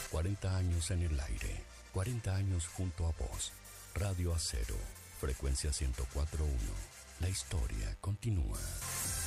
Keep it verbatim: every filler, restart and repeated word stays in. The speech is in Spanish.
cuarenta años en el aire, cuarenta años junto a vos. Radio Acero, frecuencia ciento cuatro punto uno. La historia continúa.